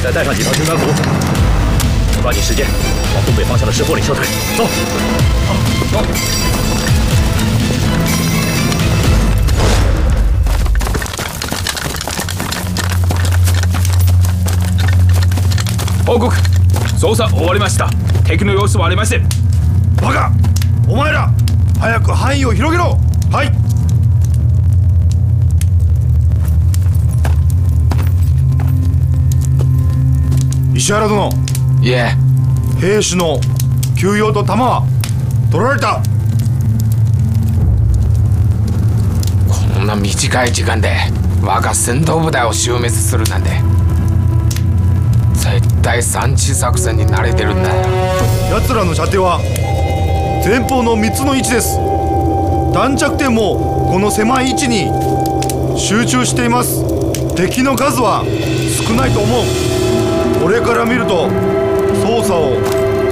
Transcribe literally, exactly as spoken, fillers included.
再带上几套军官服，抓紧时间往东北方向的石坡里撤退。走，好，走。 報告、捜査終わりました。敵の様子はありません。 バカ、お前ら早く範囲を広げろ。はい。石原殿。 いえ、 兵士の給与と弾は取られた。 こんな短い時間で我が戦闘部隊を消滅するなんて、絶対産地作戦に慣れてるんだよ。 奴らの射程は前方のみっつの位置です。弾着点もこの狭い位置に集中しています。敵の数は少ないと思う。これから見ると操作を